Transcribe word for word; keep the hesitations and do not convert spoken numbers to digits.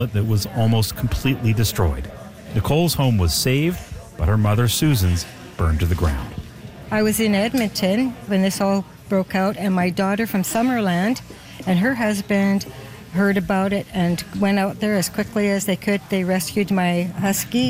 that was almost completely destroyed. Nicole's home was saved, but her mother, Susan's, burned to the ground. I was in Edmonton when this all broke out, and my daughter from Summerland and her husband heard about it and went out there as quickly as they could. They rescued my husky.